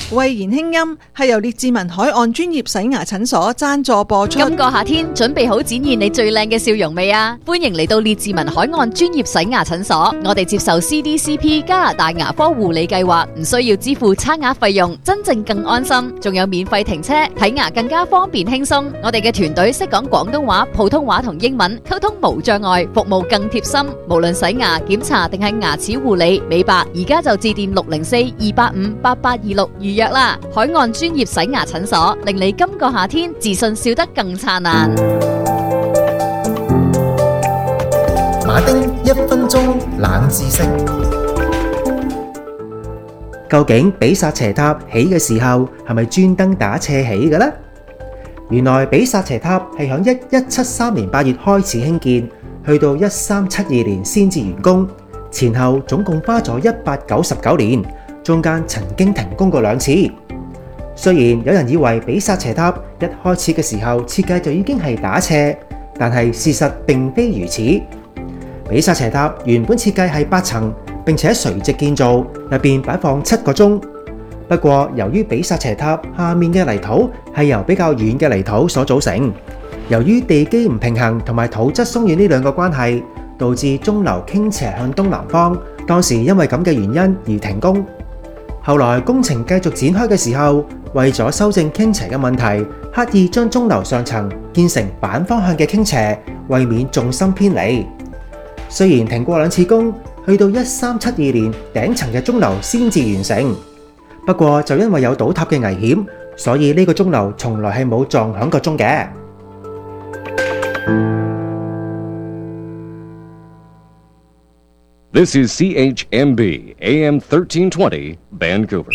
慧言輕音係由列治文海岸專業洗牙診所贊助播出。 今個夏天準備好展現你最靚嘅笑容未啊？歡迎嚟到列治文海岸專業洗牙診所，我哋接受 CDCP 加拿大牙科護理計劃，唔需要支付刷牙費用，真正更安心，仲有免費停車，睇牙更加方便輕鬆。我哋嘅團隊識講廣東話、普通話同英文，溝通無障礙，服務更貼心。無論洗牙、檢查定係牙齒護理、美白，而家就致電604-285-8826預約啦！海岸專業洗牙診所，令你今個夏天自信笑得更燦爛。 馬丁1分鐘冷知識。究竟比薩斜塔起嘅時候係咪專登打斜起嘅呢？原來比薩斜塔係響1173年8月開始興建，去到1372年先至完工，前後總共花咗199年，中間曾經停工過2次。雖然有人以為比薩斜塔一開始嘅時候設計就已經係打斜，但係事實並非如此。比薩斜塔原本設計係8層，並且垂直建造，入邊擺放7個鐘。不過由於比薩斜塔下面嘅泥土係由比較軟嘅泥土所組成，由於地基唔平衡同埋土質鬆軟呢兩個關係，導致鐘樓傾斜向東南方。當時因為咁嘅原因而停工。後來工程繼續展開嘅時候，為咗修正傾斜嘅問題，刻意將鐘樓上層建成反方向嘅傾斜，為免重心偏離。雖然停過2次工，去到1372年頂層嘅鐘樓先至完成。不過就因為有倒塌嘅危險，所以呢個鐘樓從來係冇撞響過鐘嘅。 This is CHMB AM 1320 Vancouver。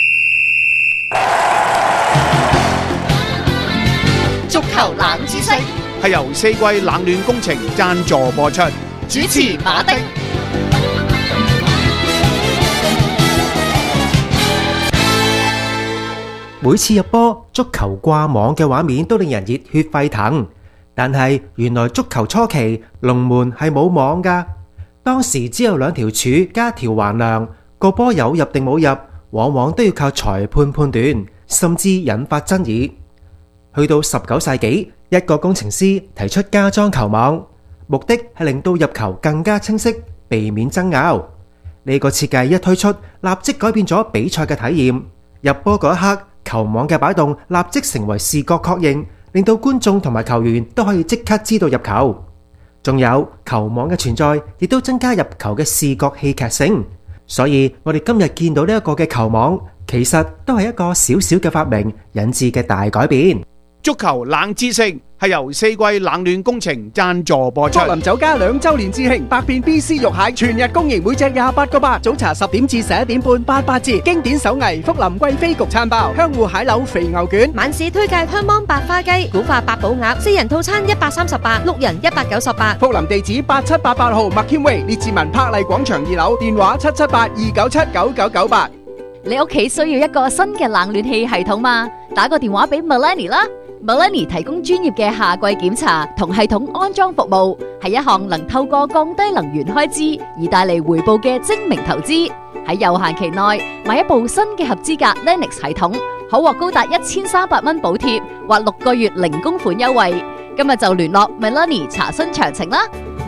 足球冷知識係由四季冷暖工程贊助播出， 主持馬丁。 每次入波，足球掛網嘅畫面都令人熱血沸騰。但係原來足球初期龍門係冇網㗎，當時只有2條柱加條橫梁，個波有入定冇入，往往都要靠裁判判斷，甚至引發爭議。去到19世紀，一個工程師提出加裝球網，目的係令到入球更加清晰，避免爭拗。呢個設計一推出，立即改變咗比賽嘅體驗。入波嗰一刻，球網嘅擺動立即成為視覺確認，令到觀眾同埋球員都可以即刻知道入球。仲有球網嘅存在，亦都增加入球嘅視覺戲劇性。所以我哋今日見到呢一個嘅球網，其實都係一個小小嘅發明引致嘅大改變。 足球冷知識係由四季冷暖工程贊助播出。 福林酒家2週年致慶，百變 BC 肉蟹全日供應，每隻28個8，早茶10點至11點半88折。經典手藝福林貴妃焗餐包，香芋蟹柳肥牛卷， 晚市推介香芒白花雞、古法八寶鴨，4人套餐138，6人198。 福林地址8788號麥謙威列治文柏麗廣場2樓，電話778-297-9998。 你屋企需要一個新嘅冷暖氣系統嗎？打個電話俾 Melanie 啦。Melanie 提供專業嘅夏季檢查同系統安裝服務，係一項能透過降低能源開支而帶嚟回報嘅精明投資。喺有限期內買一部新嘅合資格 Lennox 系統，可獲高達1300蚊補貼或6個月零供款優惠。今日就聯絡 Melanie 查詢詳情啦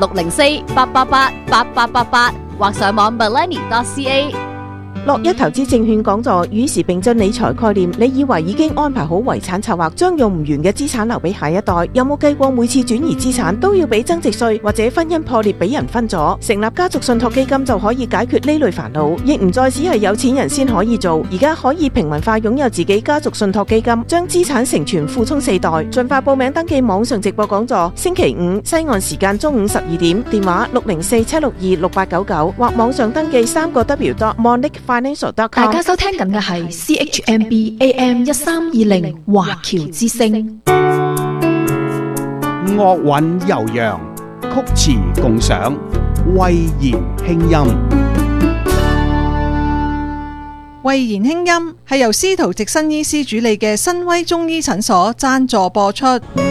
，604-888-8888或上網 melanie.ca。 樂一投資證券講座與時並進理財概念，你以為已經安排好遺產策劃，將用唔完嘅資產留俾下一代？有冇計過每次轉移資產都要俾增值稅，或者婚姻破裂俾人分咗？成立家族信託基金就可以解決呢類煩惱，亦唔再只係有錢人先可以做，而家可以平民化擁有自己家族信託基金，將資產承傳附充4代。盡快報名登記網上直播講座，星期五西岸時間中午12點，電話604-762-6899或網上登記3W.Monique。 大家收聽緊嘅係 CHMB AM 1320華僑之聲。 樂韻悠揚，曲詞共賞，慧言輕音。 慧言輕音係由司徒直新醫師主理嘅新威中醫診所贊助播出。